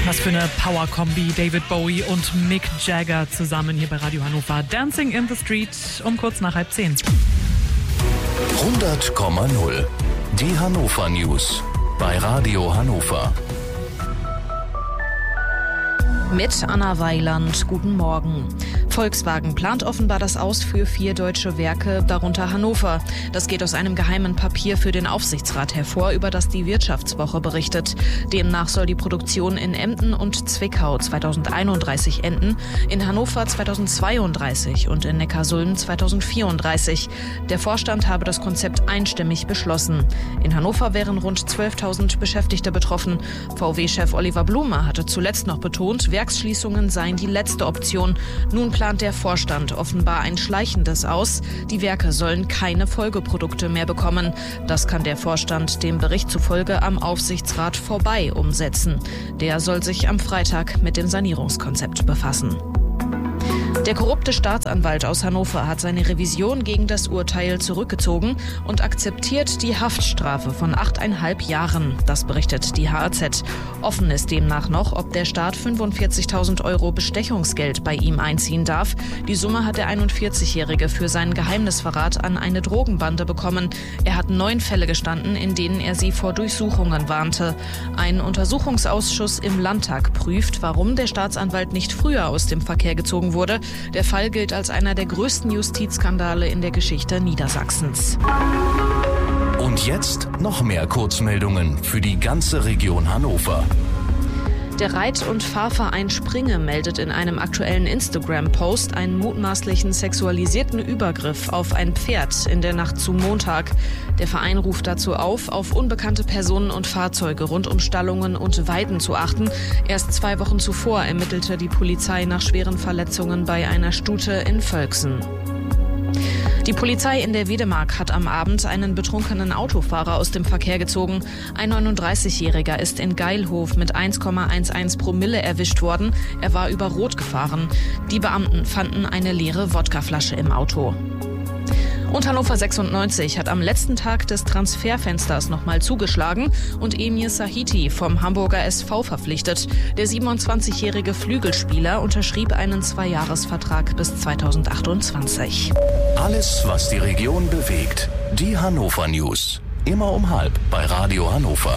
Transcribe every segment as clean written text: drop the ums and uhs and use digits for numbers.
Was für eine Power-Kombi, David Bowie und Mick Jagger zusammen hier bei Radio Hannover. Dancing in the Street um kurz nach 9:30. 100,0. Die Hannover News bei Radio Hannover. Mit Anna Weiland, guten Morgen. Volkswagen plant offenbar das Aus für 4 deutsche Werke, darunter Hannover. Das geht aus einem geheimen Papier für den Aufsichtsrat hervor, über das die Wirtschaftswoche berichtet. Demnach soll die Produktion in Emden und Zwickau 2031 enden, in Hannover 2032 und in Neckarsulm 2034. Der Vorstand habe das Konzept einstimmig beschlossen. In Hannover wären rund 12.000 Beschäftigte betroffen. VW-Chef Oliver Blume hatte zuletzt noch betont, Werksschließungen seien die letzte Option. Nun plant der Vorstand offenbar ein schleichendes Aus. Die Werke sollen keine Folgeprodukte mehr bekommen. Das kann der Vorstand dem Bericht zufolge am Aufsichtsrat vorbei umsetzen. Der soll sich am Freitag mit dem Sanierungskonzept befassen. Der korrupte Staatsanwalt aus Hannover hat seine Revision gegen das Urteil zurückgezogen und akzeptiert die Haftstrafe von 8,5 Jahren. Das berichtet die HAZ. Offen ist demnach noch, ob der Staat 45.000 € Bestechungsgeld bei ihm einziehen darf. Die Summe hat der 41-Jährige für seinen Geheimnisverrat an eine Drogenbande bekommen. Er hat 9 Fälle gestanden, in denen er sie vor Durchsuchungen warnte. Ein Untersuchungsausschuss im Landtag prüft, warum der Staatsanwalt nicht früher aus dem Verkehr gezogen wurde. Der Fall gilt als einer der größten Justizskandale in der Geschichte Niedersachsens. Und jetzt noch mehr Kurzmeldungen für die ganze Region Hannover. Der Reit- und Fahrverein Springe meldet in einem aktuellen Instagram-Post einen mutmaßlichen sexualisierten Übergriff auf ein Pferd in der Nacht zu Montag. Der Verein ruft dazu auf unbekannte Personen und Fahrzeuge rund um Stallungen und Weiden zu achten. Erst 2 Wochen zuvor ermittelte die Polizei nach schweren Verletzungen bei einer Stute in Völksen. Die Polizei in der Wedemark hat am Abend einen betrunkenen Autofahrer aus dem Verkehr gezogen. Ein 39-Jähriger ist in Geilhof mit 1,11 Promille erwischt worden. Er war über Rot gefahren. Die Beamten fanden eine leere Wodkaflasche im Auto. Und Hannover 96 hat am letzten Tag des Transferfensters nochmal zugeschlagen und Emir Sahiti vom Hamburger SV verpflichtet. Der 27-jährige Flügelspieler unterschrieb einen 2-Jahres-Vertrag bis 2028. Alles, was die Region bewegt. Die Hannover News. Immer um 12:30 bei Radio Hannover.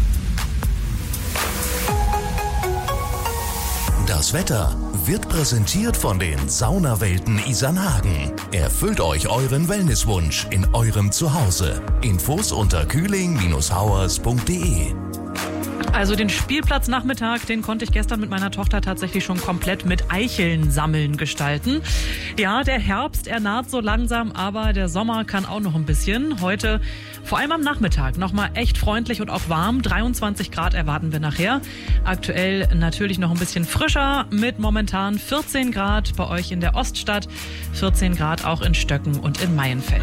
Das Wetter wird präsentiert von den Saunawelten Isernhagen. Erfüllt euch euren Wellnesswunsch in eurem Zuhause. Infos unter kühling-hauers.de. Also den Spielplatznachmittag, den konnte ich gestern mit meiner Tochter tatsächlich schon komplett mit Eicheln sammeln gestalten. Ja, der Herbst, er naht so langsam, aber der Sommer kann auch noch ein bisschen. Heute, vor allem am Nachmittag, nochmal echt freundlich und auch warm. 23 Grad erwarten wir nachher. Aktuell natürlich noch ein bisschen frischer mit momentan 14 Grad bei euch in der Oststadt, 14 Grad auch in Stöcken und in Maienfeld.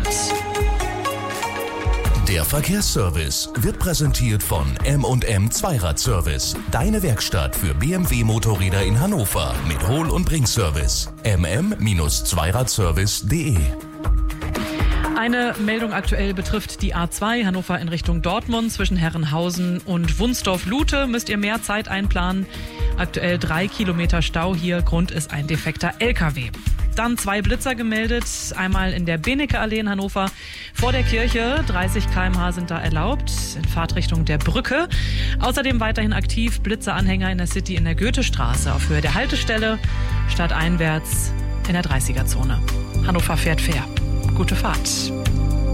Der Verkehrsservice wird präsentiert von M&M Zweiradservice. Deine Werkstatt für BMW-Motorräder in Hannover mit Hol- und Bringservice. mm-zweiradservice.de. Eine Meldung aktuell betrifft die A2 Hannover in Richtung Dortmund. Zwischen Herrenhausen und Wunsdorf-Lute müsst ihr mehr Zeit einplanen. Aktuell 3 Kilometer Stau hier. Grund ist ein defekter LKW. Dann 2 Blitzer gemeldet, einmal in der Benecke-Allee in Hannover vor der Kirche. 30 km/h sind da erlaubt, in Fahrtrichtung der Brücke. Außerdem weiterhin aktiv Blitzeranhänger in der City in der Goethestraße auf Höhe der Haltestelle, stadteinwärts in der 30er-Zone. Hannover fährt fair. Gute Fahrt.